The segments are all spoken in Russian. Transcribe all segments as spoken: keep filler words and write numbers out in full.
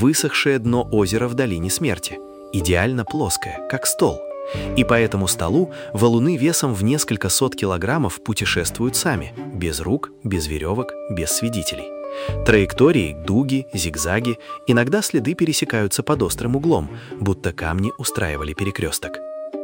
высохшее дно озера в долине смерти, идеально плоское, как стол. И по этому столу валуны весом в несколько сот килограммов путешествуют сами, без рук, без веревок, без свидетелей. Траектории, дуги, зигзаги, иногда следы пересекаются под острым углом, будто камни устраивали перекресток.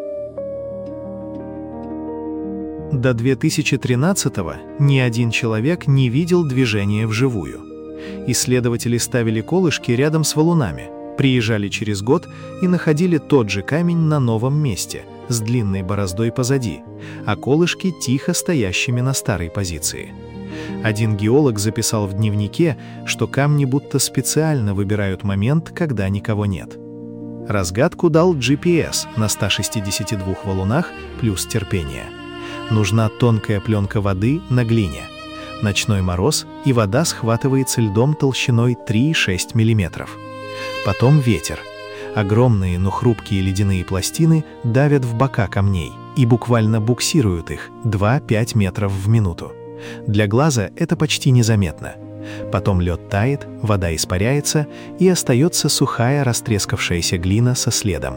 До две тысячи тринадцатого ни один человек не видел движения вживую. Исследователи ставили колышки рядом с валунами, приезжали через год и находили тот же камень на новом месте, с длинной бороздой позади, а колышки тихо стоящими на старой позиции. Один геолог записал в дневнике, что камни будто специально выбирают момент, когда никого нет. Разгадку дал джи пи эс на ста шестидесяти двух валунах плюс терпение. Нужна тонкая пленка воды на глине. Ночной мороз, и вода схватывается льдом толщиной три и шесть миллиметров. Потом ветер. Огромные, но хрупкие ледяные пластины давят в бока камней и буквально буксируют их два-пять метров в минуту. Для глаза это почти незаметно. Потом лед тает, вода испаряется, и остается сухая растрескавшаяся глина со следом.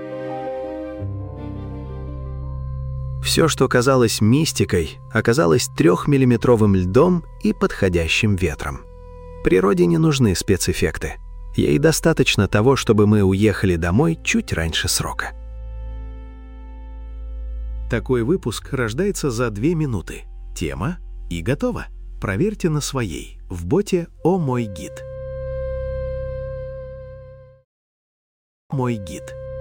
Все, что казалось мистикой, оказалось трехмиллиметровым льдом и подходящим ветром. Природе не нужны спецэффекты. Ей достаточно того, чтобы мы уехали домой чуть раньше срока. Такой выпуск рождается за две минуты. Тема и готово. Проверьте на своей в боте «О мой гид». Мой гид.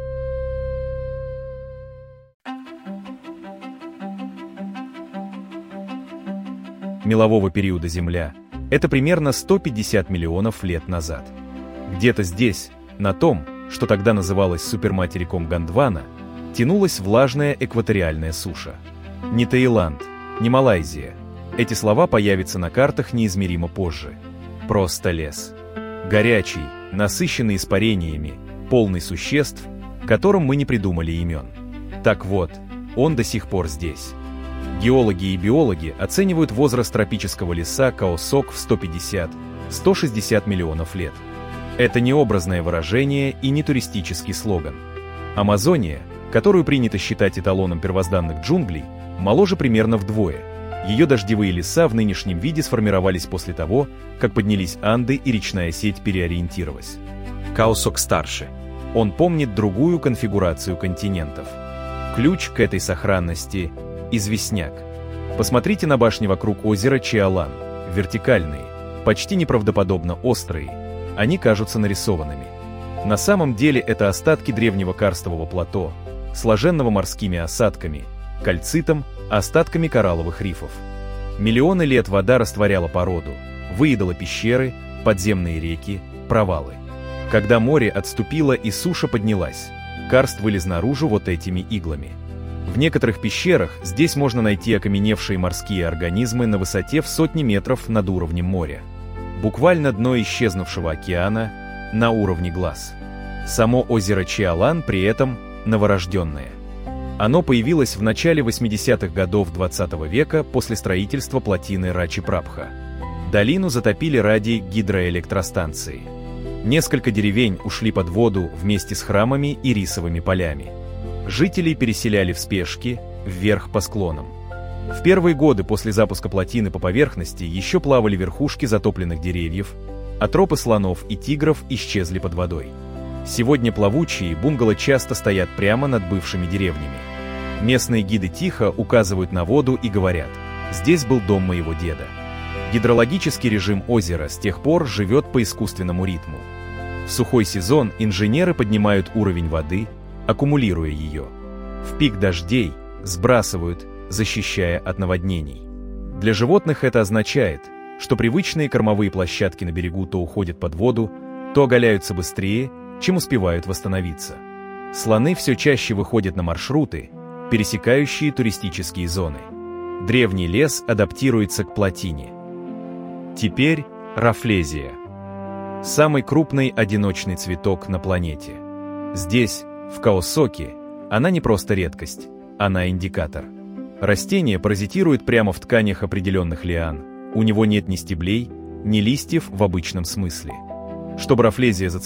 Мелового периода Земля — это примерно сто пятьдесят миллионов лет назад. Где-то здесь, на том, что тогда называлось суперматериком Гондвана, тянулась влажная экваториальная суша. Не Таиланд, не Малайзия. Эти слова появятся на картах неизмеримо позже. Просто лес. Горячий, насыщенный испарениями, полный существ, которым мы не придумали имен. Так вот, он до сих пор здесь. Геологи и биологи оценивают возраст тропического леса Каосок в сто пятьдесят — сто шестьдесят миллионов лет. Это не образное выражение и не туристический слоган. Амазония, которую принято считать эталоном первозданных джунглей, моложе примерно вдвое. Ее дождевые леса в нынешнем виде сформировались после того, как поднялись Анды и речная сеть переориентировалась. Каосок старше. Он помнит другую конфигурацию континентов. Ключ к этой сохранности — известняк. Посмотрите на башни вокруг озера Чиалан. Вертикальные, почти неправдоподобно острые. Они кажутся нарисованными. На самом деле это остатки древнего карстового плато, сложенного морскими осадками, кальцитом, остатками коралловых рифов. Миллионы лет вода растворяла породу, выедала пещеры, подземные реки, провалы. Когда море отступило и суша поднялась, карст вылез наружу вот этими иглами. В некоторых пещерах здесь можно найти окаменевшие морские организмы на высоте в сотни метров над уровнем моря. Буквально дно исчезнувшего океана на уровне глаз. Само озеро Чиалан при этом новорожденное. Оно появилось в начале восьмидесятых годов двадцатого века после строительства плотины Рачи-Прабха. Долину затопили ради гидроэлектростанции. Несколько деревень ушли под воду вместе с храмами и рисовыми полями. Жителей переселяли в спешке, вверх по склонам. В первые годы после запуска плотины по поверхности еще плавали верхушки затопленных деревьев, а тропы слонов и тигров исчезли под водой. Сегодня плавучие бунгало часто стоят прямо над бывшими деревнями. Местные гиды тихо указывают на воду и говорят: «Здесь был дом моего деда». Гидрологический режим озера с тех пор живет по искусственному ритму. В сухой сезон инженеры поднимают уровень воды, аккумулируя ее. В пик дождей сбрасывают, защищая от наводнений. Для животных это означает, что привычные кормовые площадки на берегу то уходят под воду, то оголяются быстрее, чем успевают восстановиться. Слоны все чаще выходят на маршруты, пересекающие туристические зоны. Древний лес адаптируется к плотине. Теперь рафлезия. Самый крупный одиночный цветок на планете. Здесь, в Каосоке, она не просто редкость, она индикатор. Растение паразитирует прямо в тканях определенных лиан. У него нет ни стеблей, ни листьев в обычном смысле. Чтобы рафлезия зацветала,